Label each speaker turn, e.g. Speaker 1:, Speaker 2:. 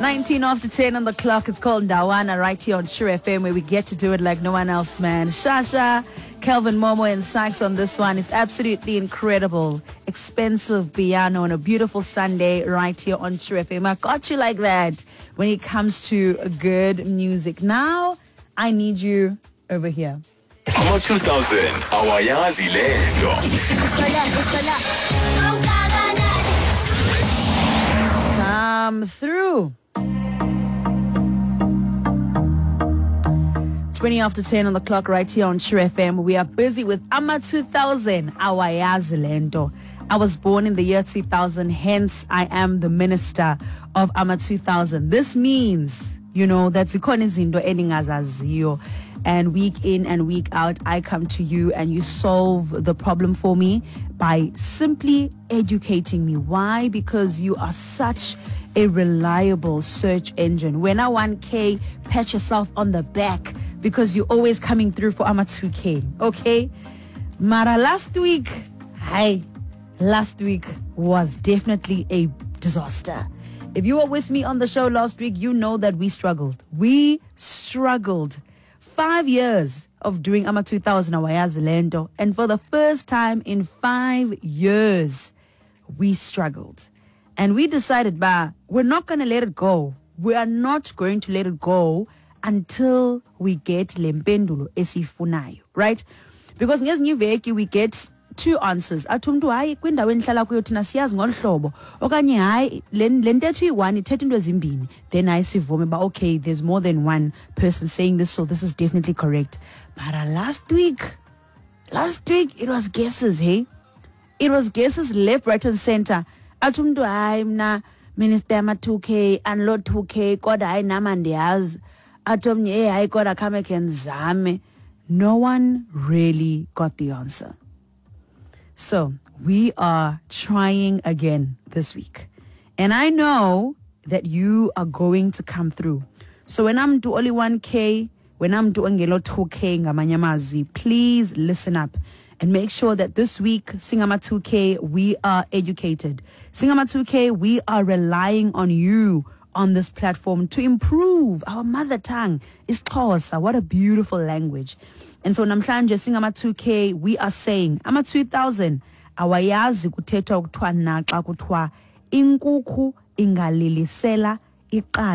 Speaker 1: 19 after 10 on the clock. It's called Ndawana right here on Sure FM, where we get to do it like no one else, man. Shasha, Kelvin Momo, and Sykes on this one. It's absolutely incredible. Expensive piano on a beautiful Sunday right here on Sure FM. I got you like that when it comes to good music. Now, I need you over here.
Speaker 2: 2000 awayazi lento.
Speaker 1: Come through. 20 after 10 on the clock right here on Sure FM. We are busy with Ama 2000 awayazi lento. I was born in the year 2000, hence I am the minister of Ama 2000. This means, that zikhona izinto endingazaziyo. And week in and week out, I come to you and you solve the problem for me by simply educating me. Why? Because you are such a reliable search engine. When I 1K, pat yourself on the back because you're always coming through for Ama 2K. Okay? Mara, last week was definitely a disaster. If you were with me on the show last week, you know that we struggled. 5 years of doing Ama 2000 awayazi lento, and for the first time in 5 years, we struggled. And we decided, we're not going to let it go. We are not going to let it go until we get lempendulo esifunayo, right? Because ngezinye iveki we get two answers. Athumntu hayi kwindawo endihlala kuyo thina siyazi ngolu hlobo okanye hayi le ntetho iyi-1 ithetha into ezimbini. Then hayi sivume okay, there's more than one person saying this, so this is definitely correct. But last week it was guesses, hey? It was guesses left, right and center. Athumntu hayi mna minister ama 2K unload 2K kodwa hayi nama ndiyazi. Athomnye hayi kodwa khame ke ndizame. No one really got the answer. So we are trying again this week. And I know that you are going to come through. So when I'm doing only 1K, when I'm doing 2K ngamanye amazwi, please listen up and make sure that this week, Singama 2K, we are educated. Singama 2K, we are relying on you on this platform to improve our mother tongue. isiXhosa. What a beautiful language. And so namhlanje Singama 2K, we are saying Ama 2000 awayazi kuthethwa ukuthiwa naxa kuthiwa inkukhu ingalilisela iqanda.